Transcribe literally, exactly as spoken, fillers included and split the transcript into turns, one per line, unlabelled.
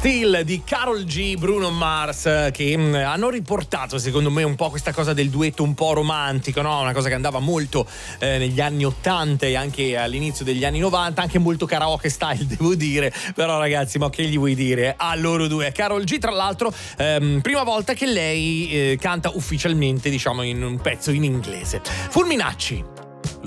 Still di Karol G, Bruno Mars, che mh, hanno riportato secondo me un po' questa cosa del duetto un po' romantico, no? Una cosa che andava molto eh, negli anni ottanta e anche all'inizio degli anni novanta, anche molto karaoke style devo dire, però ragazzi, ma che gli vuoi dire a loro due? Karol G tra l'altro ehm, prima volta che lei eh, canta ufficialmente, diciamo, in un pezzo in inglese. Fulminacci.